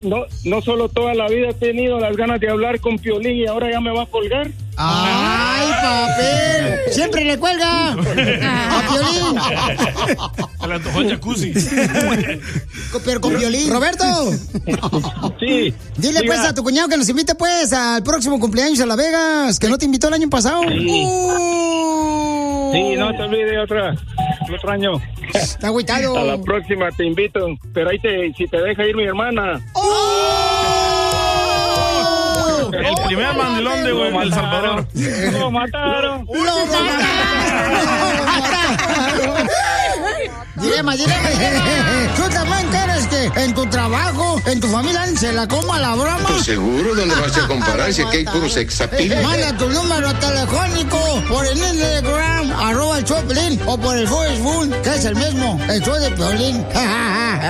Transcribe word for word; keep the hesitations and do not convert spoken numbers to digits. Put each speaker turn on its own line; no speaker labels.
no, no solo toda la vida he tenido las ganas de hablar con Piolín y ahora ya me va a colgar.
¡Ay, papel! ¡Siempre le cuelga! ¡A Piolín!
Se le antojó el jacuzzi.
Pero con Piolín. ¡Roberto!
Sí.
Dile,
diga.
pues, a tu cuñado que nos invite, pues, al próximo cumpleaños a Las Vegas, que no te invitó el año pasado.
Sí,
uh.
sí, no te olvides otra, otro año.
Está agüitado.
A la próxima te invito, pero ahí te, si te deja ir mi hermana.
¡Oh!
El primer mandilón de El Salvador.
Lo mataron.
¡Lo mataron! Dilema, dilema, dilema. ¿Tú también quieres que en tu trabajo, en tu familia, se la coma la broma?
Pues seguro, ¿dónde vas a comparar si aquí hay puros sexapiles?
Manda tu número telefónico por el Instagram, arroba el Choplin, o por el Facebook, que es el mismo, el show de Piolín.